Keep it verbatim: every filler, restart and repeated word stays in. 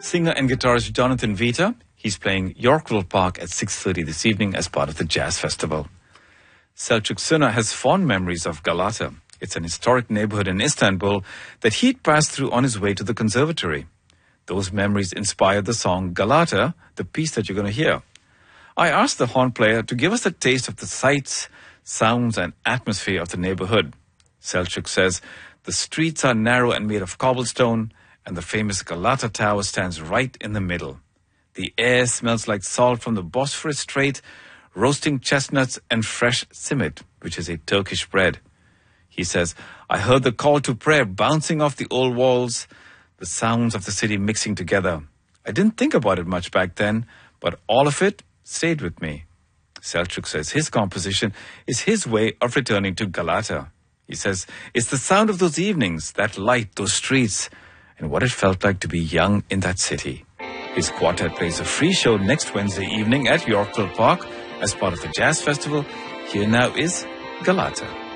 singer and guitarist Jonathan Vita. He's playing Yorkville Park at six thirty this evening as part of the Jazz Festival. Selçuk Suna has fond memories of Galata. It's an historic neighborhood in Istanbul that he'd passed through on his way to the conservatory. Those memories inspired the song Galata, the piece that you're going to hear. I asked the horn player to give us a taste of the sights, sounds and atmosphere of the neighborhood. Selçuk says the streets are narrow and made of cobblestone, and the famous Galata Tower stands right in the middle. The air smells like salt from the Bosphorus Strait, roasting chestnuts and fresh simit, which is a Turkish bread. He says, I heard the call to prayer bouncing off the old walls, the sounds of the city mixing together. I didn't think about it much back then, but all of it stayed with me. Selçuk says his composition is his way of returning to Galata. He says it's the sound of those evenings, that light, those streets, and what it felt like to be young in that city. His quartet plays a free show next Wednesday evening at Yorkville Park as part of the Jazz Festival. Here now is Galata.